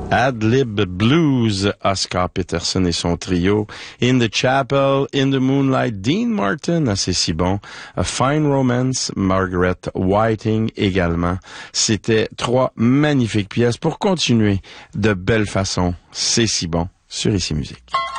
Ad-Lib Blues, Oscar Peterson et son trio. In the Chapel, In the Moonlight, Dean Martin, c'est si bon. A Fine Romance, Margaret Whiting également. C'était 3 magnifiques pièces pour continuer de belle façon. C'est si bon sur Ici Musique.